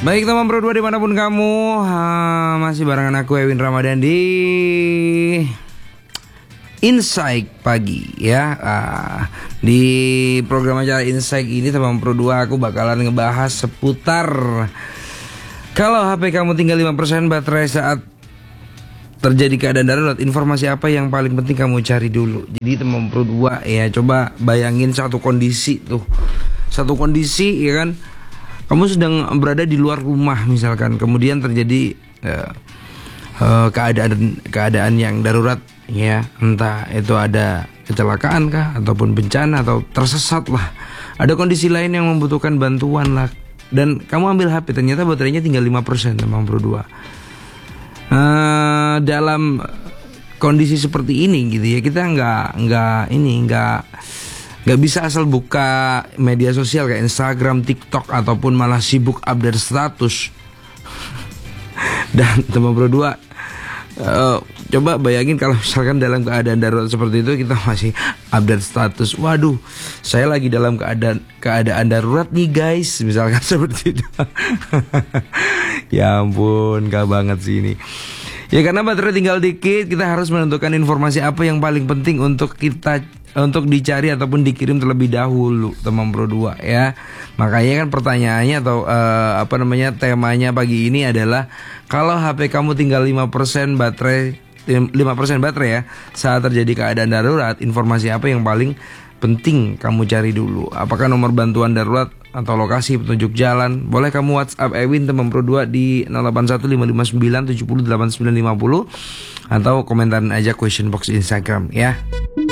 Baik teman Pro 2 dimanapun kamu, masih barengan aku Ewin Ramadan di Insight Pagi ya. Di program acara Insight ini teman Pro 2 aku bakalan ngebahas seputar kalau HP kamu tinggal 5% baterai saat terjadi keadaan darurat, informasi apa yang paling penting kamu cari dulu. Jadi teman Pro 2 ya, coba bayangin satu kondisi tuh. Satu kondisi ya kan, kamu sedang berada di luar rumah misalkan, kemudian terjadi keadaan yang darurat ya, entah itu ada kecelakaan kah ataupun bencana atau tersesat lah, ada kondisi lain yang membutuhkan bantuan lah, dan kamu ambil HP ternyata baterainya tinggal 5% teman Pro 2. Dalam kondisi seperti ini gitu ya, kita nggak bisa asal buka media sosial kayak Instagram, TikTok, ataupun malah sibuk update status. Dan teman Pro 2, coba bayangin kalau misalkan dalam keadaan darurat seperti itu kita masih update status. Waduh, saya lagi dalam keadaan darurat nih guys, misalkan seperti itu. Ya ampun, gak banget sih ini. Ya karena baterai tinggal dikit, kita harus menentukan informasi apa yang paling penting untuk dicari ataupun dikirim terlebih dahulu teman Pro 2 ya. Makanya kan pertanyaannya atau temanya pagi ini adalah kalau HP kamu tinggal 5% baterai ya saat terjadi keadaan darurat, informasi apa yang paling penting kamu cari dulu? Apakah nomor bantuan darurat atau lokasi petunjuk jalan? Boleh kamu WhatsApp Ewin teman Pro 2 di 081559708950 atau komentarin aja question box Instagram ya.